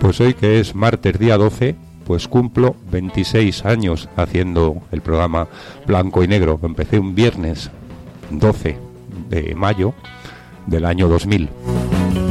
Pues hoy, que es martes día 12, pues cumplo 26 años haciendo el programa Blanco y Negro. Empecé un viernes 12 de mayo del año 2000.